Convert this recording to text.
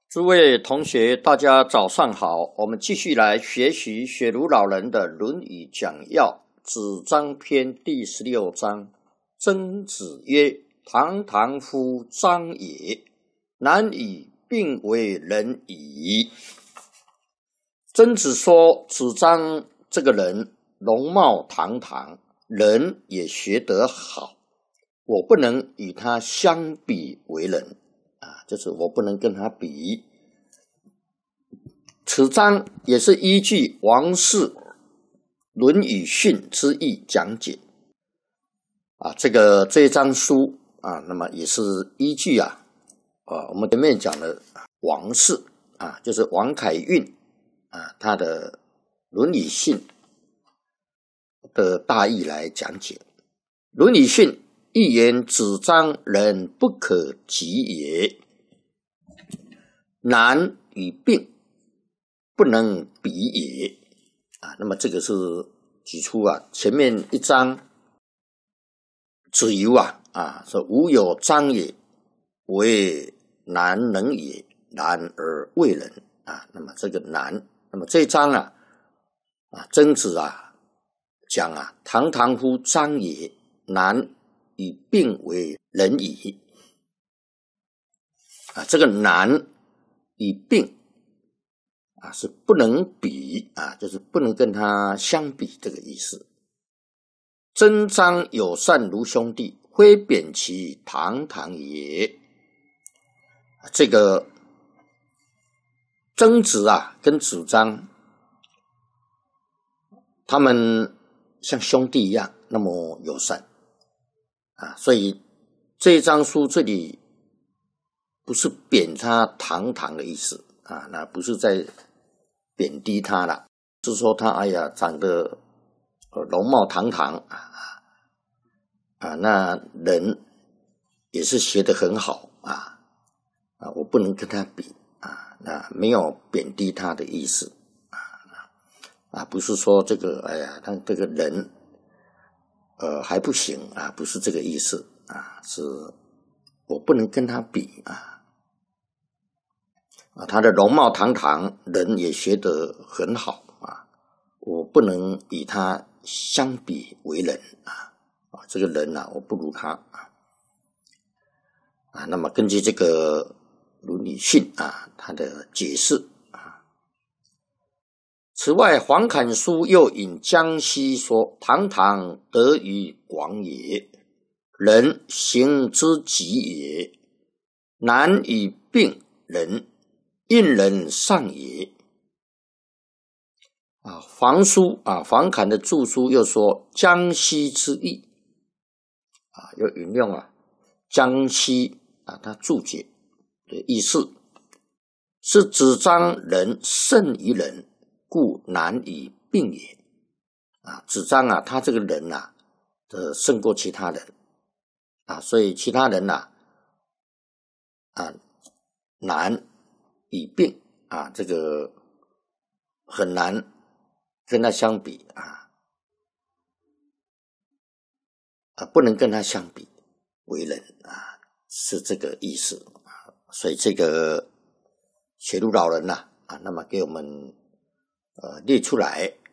诸位同学，大家早上好。我们继续来学习雪庐老人的《论语讲要》子张篇第16章。曾子曰：“堂堂乎张也，难以并为人矣。”曾子说，子张这个人容貌堂堂，人也学得好，我不能与他相比为人就是我不能跟他比。此章也是依据王氏《论语训》之意讲解这一章书那么也是依据我们前面讲的王氏就是王凯运他的《论语训》的大意来讲解。《论语训》一言子张人不可及也，难与并不能比也那么这个是举出前面一章子游说吾有张也，为难能也，难而为人那么这个难，那么这一章曾子讲堂堂乎张也，难以并为人矣这个难与并是不能比就是不能跟他相比这个意思。曾张友善如兄弟，非贬其堂堂也。这个曾子跟子张他们像兄弟一样那么友善所以这一章书这里不是贬他堂堂的意思那不是在贬低他了，是说他长得容貌堂堂那人也是学得很好我不能跟他比那没有贬低他的意思不是说这个他这个人还不行不是这个意思是我不能跟他比他的容貌堂堂，人也学得很好我不能以他相比为人这个人我不如他那么根据这个《论语训》他的解释此外，黄侃书又引江西说：“堂堂德于广也，人行之极也，难以并人，应人上也。”黄侃的著书又说江西之意又引用江西他注解的意思是子张人胜于人，故难以并也子张他这个人胜过其他人所以其他人难以并这个很难跟他相比不能跟他相比为人是这个意思所以这个雪庐老人那么给我们列出来